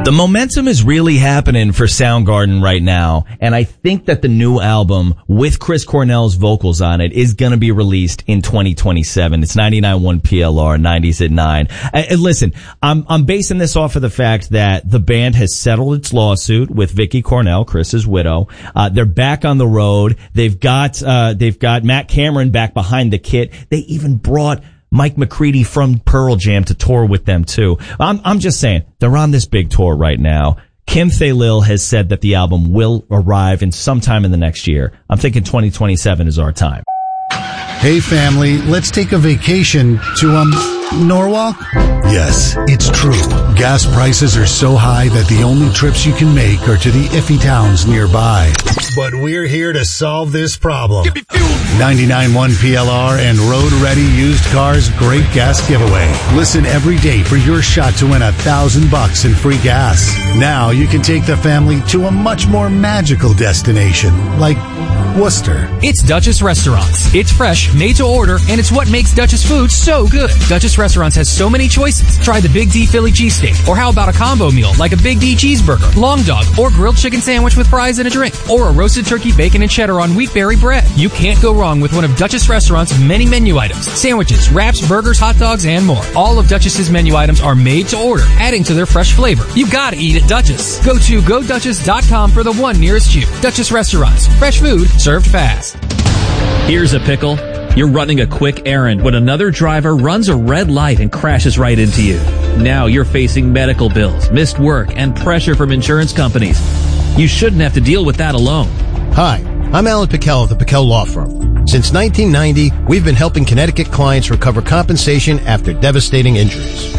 The momentum is really happening for Soundgarden right now, and I think that the new album with Chris Cornell's vocals on it is going to be released in 2027. It's 99.1 PLR, 90s at 9. And listen, I'm basing this off of the fact that the band has settled its lawsuit with Vicky Cornell, Chris's widow. They're back on the road. They've got Matt Cameron back behind the kit. They even brought Mike McCready from Pearl Jam to tour with them too. I'm just saying, they're on this big tour right now. Kim Thayil has said that the album will arrive in sometime in the next year. I'm thinking 2027 is our time. Hey family, let's take a vacation to, Norwalk? Yes, it's true. Gas prices are so high that the only trips you can make are to the iffy towns nearby. But we're here to solve this problem. 99.1 PLR and Road Ready Used Cars Great Gas Giveaway. Listen every day for your shot to win $1,000 in free gas. Now you can take the family to a much more magical destination, like Worcester. It's Duchess Restaurants. It's fresh, made to order, and it's what makes Duchess food so good. Duchess Restaurants has so many choices. Try the Big D Philly cheesesteak, or how about a combo meal like a Big D cheeseburger, long dog, or grilled chicken sandwich with fries and a drink, or a roasted turkey, bacon, and cheddar on wheatberry bread. You can't go wrong with one of Duchess Restaurants' many menu items. Sandwiches, wraps, burgers, hot dogs, and more. All of Duchess's menu items are made to order, adding to their fresh flavor. You gotta eat at Duchess. Go to GoDuchess.com for the one nearest you. Duchess Restaurants. Fresh food, served fast. Here's a pickle. You're running a quick errand when another driver runs a red light and crashes right into you. Now you're facing medical bills, missed work, and pressure from insurance companies. You shouldn't have to deal with that alone. Hi, I'm Alan Pickell of the Pickell Law Firm. Since 1990, we've been helping Connecticut clients recover compensation after devastating injuries.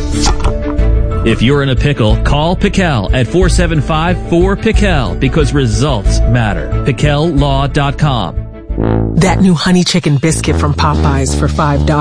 If you're in a pickle, call Pickell at 475-4PICKELL because results matter. PickellLaw.com. That new honey chicken biscuit from Popeyes for $5.